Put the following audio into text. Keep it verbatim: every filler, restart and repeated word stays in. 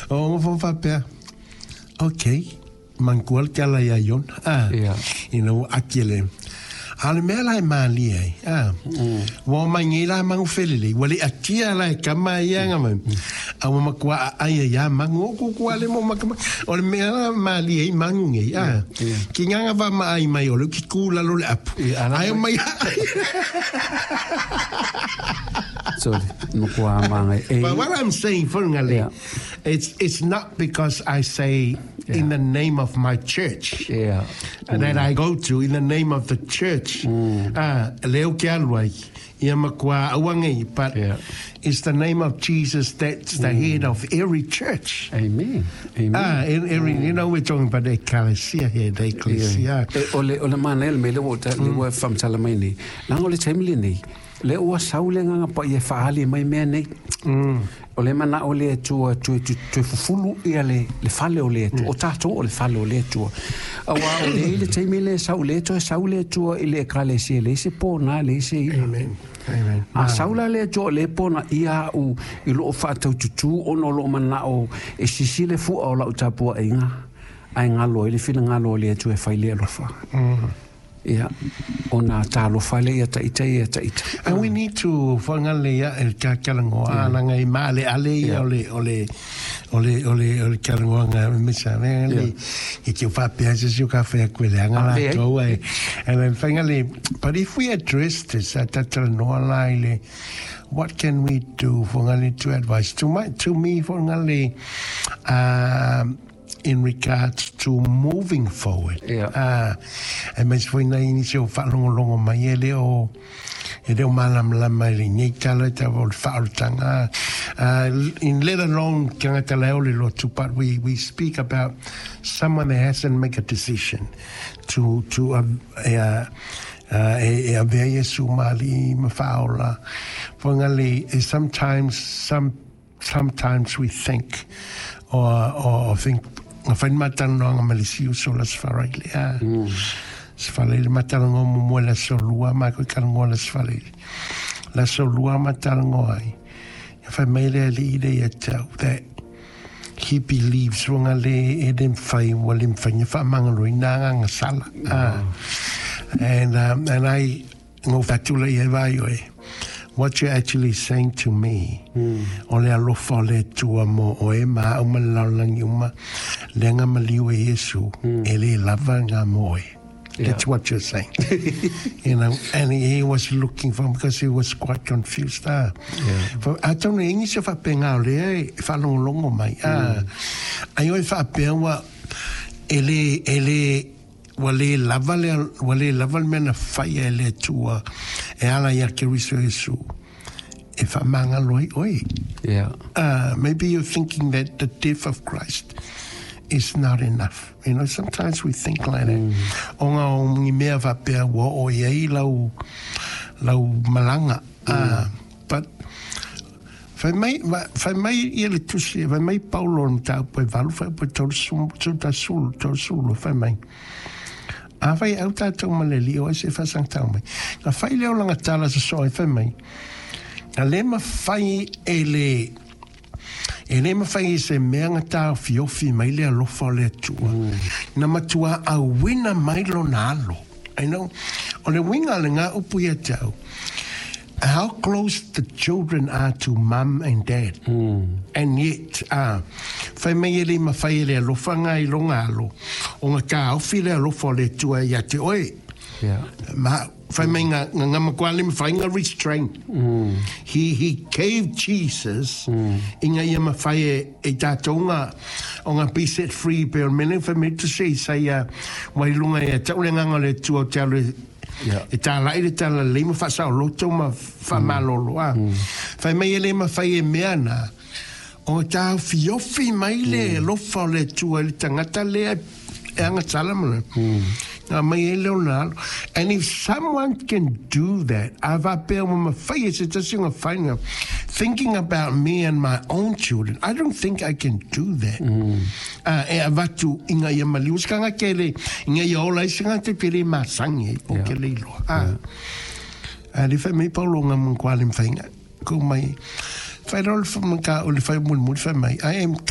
O mo fa pe. Okay. Man kual kala ya yon. Ah. Yeah. You know, akile. Ale mela mali ai. Ah. Wo mangila mangu felili. Wali atia la kama yanga man. Awu makwa ai ya mangu ku kwale mo makama. Ole mela mali ai mangu ngi. Ah. Kinyanga va mai mai ole kikula lo ap. Ai mai. Sorry. Makwa mangai. But what I'm saying for ngali, it's it's not because I say yeah. in the name of my church yeah. mm. that I go to, in the name of the church. Ah, leo ke alwai ia makwa awangi, but yeah. it's the name of Jesus that's the mm. head of every church. Amen. Amen. Ah, in every, mm. you know, we're talking about the ecclesia here, the ecclesia. Ole ole manel me le wota le wa fam salamai lang ole temli ni le wa saule nga pa ye faali mai me nei. O le mana o le tua tu tu tu fulu ia le le fale o le tu o tato o le fale o le tu a wa o le le te mele sa o le tu sa o le tu ile kale se le se po na le se amen amen a saula le tu le po na ia u i lo fa tu tu o no lo mana o e sisi le fu o la u tapu ainga ainga lo le fina nga lo le tu e fa ile lo fa yeah, ona talo fale ya taita ya taita. And we need to fangale ya el kalango ana ngai male ale ole ole ole ole ole kalango nga misa ngali e que fa piace su cafe quelle anga la to e and then fangale, but if we address this at that no alaile, what can we do fangale to advise to my to me fangale um in regards to moving forward. Yeah. Ah, e mas foi na inicio falongo longo mai ele o e deu malam lama le nei tala ta vol faltanga. Uh, in let alone kanga tala ole lo tu, but we we speak about someone that hasn't make a decision to to uh, uh, uh, e a veia su mali mafaula. Fongali sometimes some sometimes we think or or think nga fain matang no nga malisiu so las faraile ah sfalaile matang ngo mo la solua ma ko kan ngo las falaile la solua matang ngo ai fa mele ali ide ya tau that he believes wonga le edem fai walim fanya fa mangalo ina nga sala ah and um, and I ngo fatula ye vai oi what you're actually saying to me ole alo fale tua mo o e ma o malalang yuma lenga maliwe Yesu ele lava nga mo. That's what you're saying. You know, and he, he was looking for him because he was quite confused. Ah, yeah. For I don't know English if I penga le fa long longo mai. Ah, ayo fa penga ele ele wale lava le wale lava mena fire le tua e ala ya kiriso Yesu e fa manga loi oi. Yeah. Uh, maybe you're thinking that the death of Christ is not enough. You know, sometimes we think like that. Onga o ngi mea va pe wo o ye lau lau malanga. Ah, but fa mai fa mai ele tusi fa mai Paulo nta po valu fa po tol sum tuta sul tol sul fa mai. A fai au tātou maleli o se fa sang tau mai. Nga fai leo langa tala sa soe fa mai. Nga le ma fai ele e le ma fai se mea ngata fiofi mai le alofa le tua. Na matua a wina mai lo na alo. I know. O le winga le ngā upu ia tau. How close the children are to mum and dad. Mm. And yet, ah, fai mai ele ma fai ele alofa ngai lo ngalo. O ngā ka awhi le alofa le tua ia te oe. Yeah. Ma fai mai ngā ngā makwale ma fai ngā restraint. Mm. He, he gave Jesus mm. inga ia ma fai e, e tātou ngā o ngā be set free pero mene fai mai to say say uh, wailunga ia tau le nganga le tua o te alu yeah. E tā lai le tā la le ma whasao loto ma wha mm. malolo ah. Mm. Fai mai ele ma fai e mea na o tā fiofi mai le mm. lofa le tua le tangata le e anga talamana. Mm. And if someone can do that, thinking about me and my own children, I don't think I can do that. And if I may I am